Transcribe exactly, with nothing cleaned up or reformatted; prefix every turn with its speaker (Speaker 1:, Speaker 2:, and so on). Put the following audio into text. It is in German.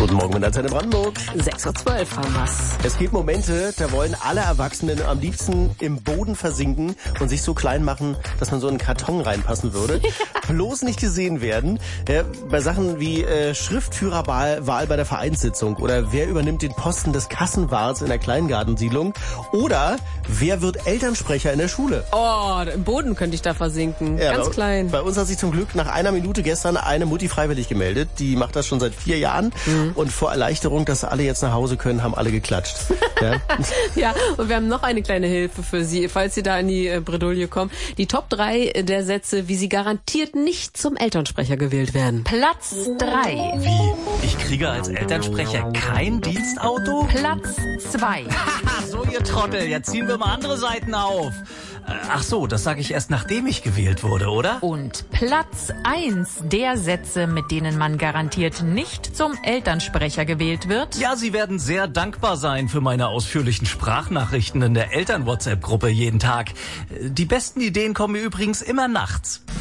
Speaker 1: Guten Morgen mit Antenne Brandenburg.
Speaker 2: sechs Uhr zwölf haben wir's.
Speaker 1: Es gibt Momente, da wollen alle Erwachsenen am liebsten im Boden versinken und sich so klein machen, dass man so in einen Karton reinpassen würde. Ja. Bloß nicht gesehen werden. Ja, bei Sachen wie äh, Schriftführerwahl Wahl bei der Vereinssitzung oder wer übernimmt den Posten des Kassenwarts in der Kleingartensiedlung oder wer wird Elternsprecher in der Schule.
Speaker 2: Oh, im Boden könnte ich da versinken.
Speaker 1: Ja,
Speaker 2: Ganz
Speaker 1: bei,
Speaker 2: klein.
Speaker 1: Bei uns hat sich zum Glück nach einer Minute gestern eine Mutti freiwillig gemeldet. Die macht das schon seit vier Jahren. Mhm. Und vor Erleichterung, dass alle jetzt nach Hause können, haben alle geklatscht. Ja,
Speaker 2: ja, und wir haben noch eine kleine Hilfe für Sie, falls Sie da in die äh, Bredouille kommen. Die Top drei der Sätze, wie Sie garantiert nicht zum Elternsprecher gewählt werden.
Speaker 3: Platz drei.
Speaker 4: Wie? Ich kriege als Elternsprecher kein Dienstauto?
Speaker 3: Platz zwei.
Speaker 4: So, ihr Trottel, jetzt ziehen wir mal andere Seiten auf. Ach so, das sage ich erst, nachdem ich gewählt wurde, oder?
Speaker 3: Und Platz eins der Sätze, mit denen man garantiert nicht zum Elternsprecher gewählt wird.
Speaker 4: Ja, Sie werden sehr dankbar sein für meine ausführlichen Sprachnachrichten in der Eltern-WhatsApp-Gruppe jeden Tag. Die besten Ideen kommen mir übrigens immer nachts.